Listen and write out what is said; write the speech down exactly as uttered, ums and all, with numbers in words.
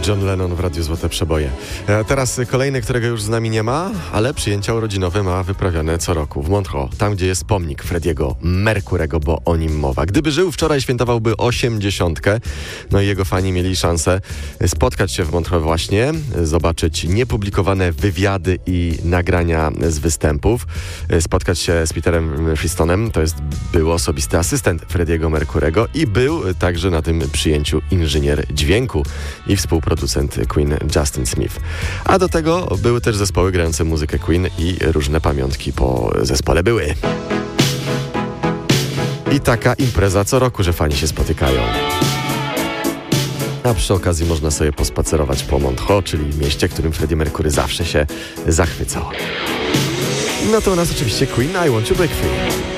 John Lennon w Radiu Złote Przeboje. E, teraz kolejny, którego już z nami nie ma, ale przyjęcia urodzinowe ma wyprawiane co roku w Montreux, tam gdzie jest pomnik Freddie'ego Mercurego, bo o nim mowa. Gdyby żył wczoraj, świętowałby osiemdziesiątkę. No i jego fani mieli szansę spotkać się w Montreux właśnie, zobaczyć niepublikowane wywiady i nagrania z występów, spotkać się z Peterem Feastonem, to jest był osobisty asystent Freddie'ego Mercurego i był także na tym przyjęciu inżynier dźwięku i współproducent Queen Justin Smith. A do tego były też zespoły grające muzykę Queen i różne pamiątki po zespole były. I taka impreza co roku, że fani się spotykają. A przy okazji można sobie pospacerować po Montreux, czyli mieście, którym Freddie Mercury zawsze się zachwycał. No to u nas oczywiście Queen I Want to Break Free.